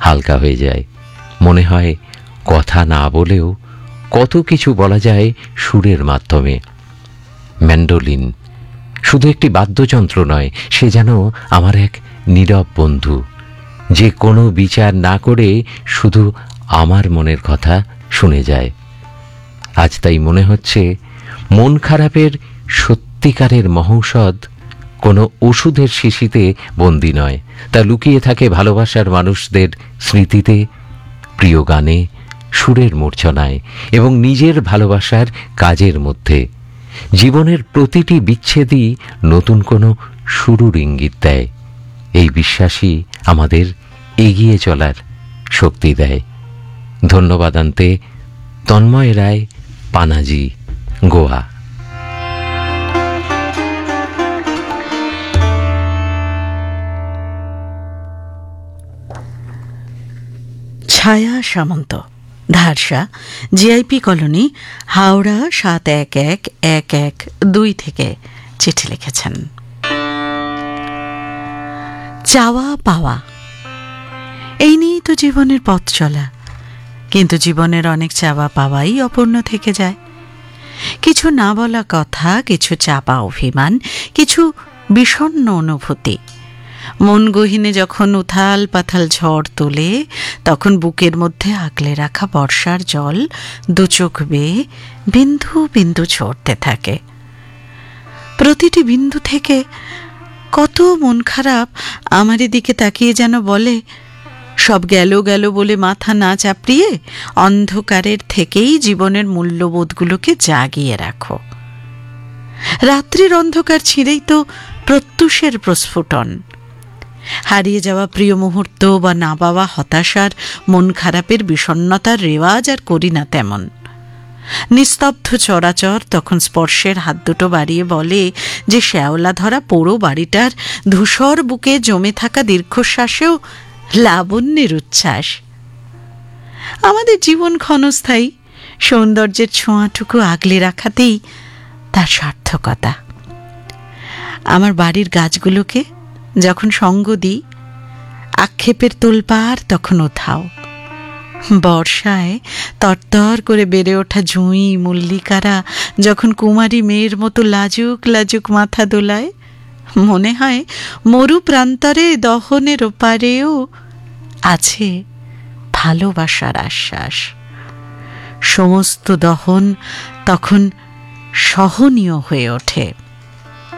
হালকা হয়ে যায়। মনে হয় কথা না বলেও কত কিছু বলা যায় সুরের মাধ্যমে। ম্যান্ডোলিন শুধু একটি বাদ্যযন্ত্র নয়, সে যেন আমার এক নীরব বন্ধু, যে কোনো বিচার না করে শুধু আমার মনের কথা শুনে যায়। আজ তাই মনে হচ্ছে মন খারাপের সত্যিকারের মহৌষধ কোনো ওষুধের শিশিতে বন্দী নয়, তা লুকিয়ে থাকে ভালোবাসার মানুষদের স্মৃতিতে, প্রিয় গানে, সুরের মূর্ছনায় এবং নিজের ভালোবাসার কাজের মধ্যে। জীবনের প্রতিটি বিচ্ছেদই নতুন কোনো শুরুর ইঙ্গিত দেয়। এই বিশ্বাসই আমাদের এগিয়ে চলার শক্তি দেয়। ধন্যবাদ আনতে তন্ময় রায়, পানাজি, গোয়া। ছায়া সামন্ত, ধারসা, জিআইপি কলোনি, হাওড়া 711112 থেকে চিঠি লিখেছেন। চাওয়া পাওয়া, এই নিয়েই তো জীবনের পথ চলা। কিন্তু জীবনের অনেক চাওয়া পাওয়াই অপূর্ণ থেকে যায়। কিছু না বলা কথা, কিছু চাপা অভিমান, কিছু বিষণ্ণ অনুভূতি। মন গহীনে যখন উথাল পাথাল ঝড় তোলে, তখন বুকের মধ্যে আগলে রাখা বর্ষার জল দুচোখ বেয়ে বিন্দু বিন্দু ঝরতে থাকে। প্রতিটি বিন্দু থেকে কত মন খারাপ আমার দিকে তাকিয়ে যেন বলে, সব গেল গেল বলে মাথা না চাপড়িয়ে অন্ধকারের থেকেই জীবনের মূল্যবোধগুলোকে জাগিয়ে রাখো। রাত্রির অন্ধকার ছিঁড়েই তো প্রত্যুষের প্রস্ফুটন। হারিয়ে যাওয়া প্রিয় মুহূর্ত বা না পাওয়া হতাশার, মন খারাপের, বিষণ্ণতার রেওয়াজ আর করি না তেমন। নিস্তব্ধ চরাচর তখন স্পর্শের হাত দুটো বাড়িয়ে বলে যে শ্যাওলা ধরা পোড়ো বাড়িটার ধূসর বুকে জমে থাকা দীর্ঘশ্বাসেও লাবণ্যের উচ্ছ্বাস। আমাদের জীবন ক্ষণস্থায়ী, সৌন্দর্যের ছোঁয়াটুকু আগলে রাখাতেই তার সার্থকতা। আমার বাড়ির গাছগুলোকে যখন সঙ্গ দিই, আক্ষেপের তোলপাড় তখন উঠাও। বর্ষায় তরতর করে বেড়ে ওঠা জুঁই, মল্লিকারা যখন কুমারী মেয়ের মতো লাজুক লাজুক মাথা দোলায়, মনে হয় মরু প্রান্তরে দহনের ওপারেও আছে ভালোবাসার আশ্বাস। সমস্ত দহন তখন সহনীয় হয়ে ওঠে।